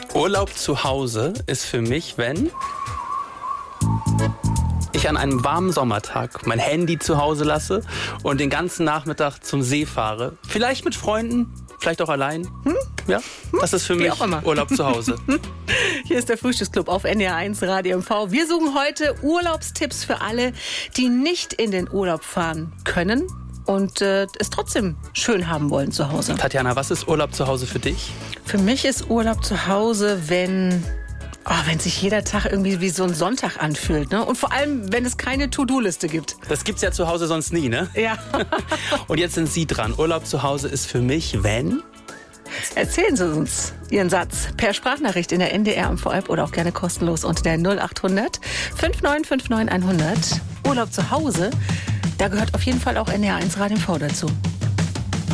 Urlaub zu Hause ist für mich, wenn ich an einem warmen Sommertag mein Handy zu Hause lasse und den ganzen Nachmittag zum See fahre. Vielleicht mit Freunden, vielleicht auch allein. Ja, das ist für mich Urlaub zu Hause. Hier ist der Frühstücksclub auf NDR1 Radio MV. Wir suchen heute Urlaubstipps für alle, die nicht in den Urlaub fahren können und es trotzdem schön haben wollen zu Hause. Tatjana, was ist Urlaub zu Hause für dich? Für mich ist Urlaub zu Hause, wenn sich jeder Tag irgendwie wie so ein Sonntag anfühlt, ne? Und vor allem, wenn es keine To-Do-Liste gibt. Das gibt's ja zu Hause sonst nie, ne? Ja. Und jetzt sind Sie dran. Urlaub zu Hause ist für mich, wenn... Erzählen Sie uns Ihren Satz per Sprachnachricht in der NDR-MV-App oder auch gerne kostenlos unter der 0800 5959 100. Urlaub zu Hause, da gehört auf jeden Fall auch NDR1 Radio MV dazu.